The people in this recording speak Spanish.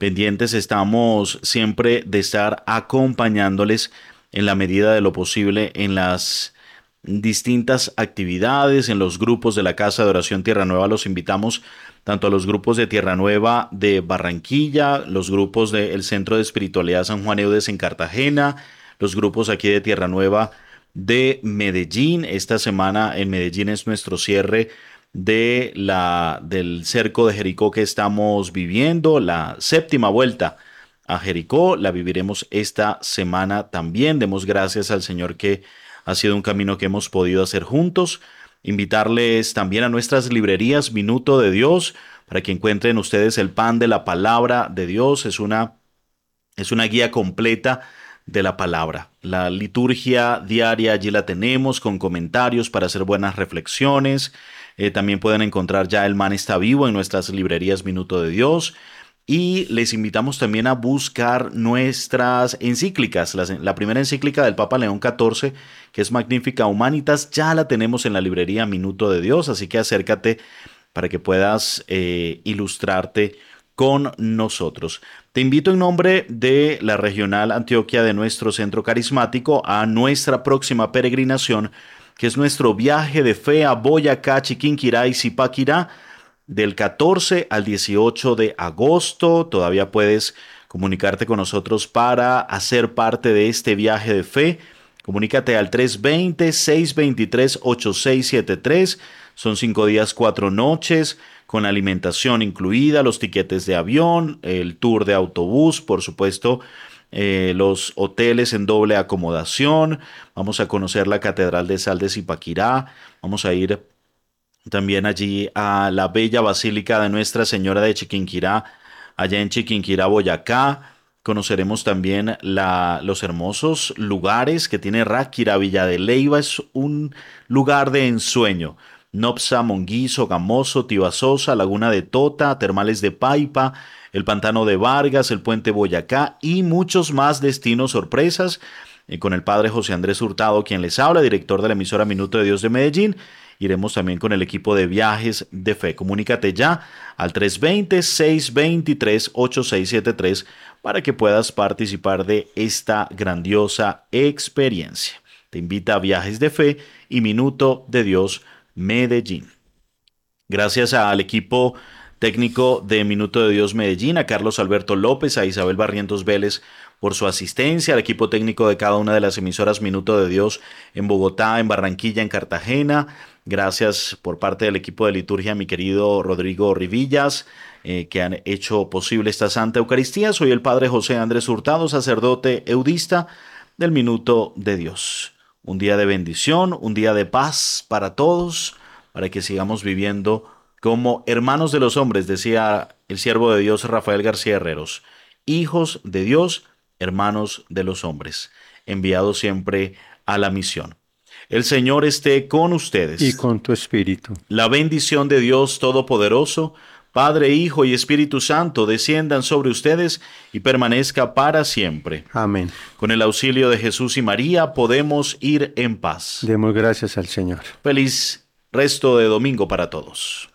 Pendientes estamos siempre de estar acompañándoles en la medida de lo posible en las distintas actividades, en los grupos de la Casa de Oración Tierra Nueva. Los invitamos tanto a los grupos de Tierra Nueva de Barranquilla, los grupos del Centro de Espiritualidad San Juan Eudes en Cartagena, los grupos aquí de Tierra Nueva de Medellín. Esta semana en Medellín es nuestro cierre del cerco de Jericó que estamos viviendo, la séptima vuelta a Jericó, la viviremos esta semana también. Demos gracias al Señor que ha sido un camino que hemos podido hacer juntos. Invitarles también a nuestras librerías Minuto de Dios para que encuentren ustedes el pan de la palabra de Dios. Es una guía completa de la palabra. La liturgia diaria allí la tenemos con comentarios para hacer buenas reflexiones. También pueden encontrar ya El Man está vivo en nuestras librerías Minuto de Dios. Y les invitamos también a buscar nuestras encíclicas. La primera encíclica del Papa León XIV, que es Magnificat Humanitas, ya la tenemos en la librería Minuto de Dios, así que acércate para que puedas ilustrarte con nosotros. Te invito en nombre de la Regional Antioquia de nuestro Centro Carismático a nuestra próxima peregrinación, que es nuestro viaje de fe a Boyacá, Chiquinquirá y Zipaquirá, del 14 al 18 de agosto. Todavía puedes comunicarte con nosotros para hacer parte de este viaje de fe. Comunícate al 320-623-8673. Son 5 días, 4 noches, con alimentación incluida, los tiquetes de avión, el tour de autobús, por supuesto, los hoteles en doble acomodación. Vamos a conocer la Catedral de Sal de Zipaquirá. Vamos a ir también allí a la bella Basílica de Nuestra Señora de Chiquinquirá, allá en Chiquinquirá, Boyacá. Conoceremos también los hermosos lugares que tiene Ráquira. Villa de Leyva es un lugar de ensueño. Nopsa, Monguí, Gamoso, Tibasosa, Laguna de Tota, Termales de Paipa, el Pantano de Vargas, el Puente Boyacá y muchos más destinos sorpresas, con el padre José Andrés Hurtado, quien les habla, director de la emisora Minuto de Dios de Medellín. Iremos también con el equipo de Viajes de Fe. Comunícate ya al 320-623-8673 para que puedas participar de esta grandiosa experiencia. Te invita a Viajes de Fe y Minuto de Dios Medellín. Gracias al equipo técnico de Minuto de Dios Medellín, a Carlos Alberto López, a Isabel Barrientos Vélez por su asistencia, al equipo técnico de cada una de las emisoras Minuto de Dios en Bogotá, en Barranquilla, en Cartagena. Gracias por parte del equipo de liturgia, mi querido Rodrigo Rivillas, que han hecho posible esta Santa Eucaristía. Soy el padre José Andrés Hurtado, sacerdote eudista del Minuto de Dios. Un día de bendición, un día de paz para todos, para que sigamos viviendo como hermanos de los hombres, decía el siervo de Dios Rafael García Herreros, hijos de Dios, hermanos de los hombres, enviados siempre a la misión. El Señor esté con ustedes. Y con tu espíritu. La bendición de Dios Todopoderoso, Padre, Hijo y Espíritu Santo, desciendan sobre ustedes y permanezca para siempre. Amén. Con el auxilio de Jesús y María podemos ir en paz. Demos gracias al Señor. Feliz resto de domingo para todos.